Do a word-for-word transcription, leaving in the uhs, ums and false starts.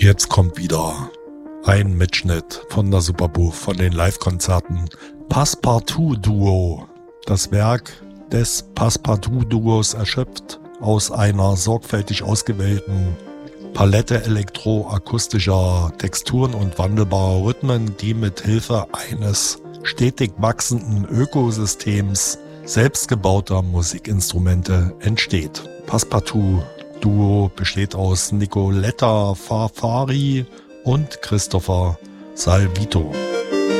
Jetzt kommt wieder ein Mitschnitt von der Superbooth, von den Live-Konzerten. Passepartout-Duo. Das Werk des Passepartout-Duos erschöpft aus einer sorgfältig ausgewählten Palette elektroakustischer Texturen und wandelbarer Rhythmen, die mit Hilfe eines stetig wachsenden Ökosystems selbstgebauter Musikinstrumente entsteht. Passepartout-Duo besteht aus Nicoletta Farfari und Christopher Salvito.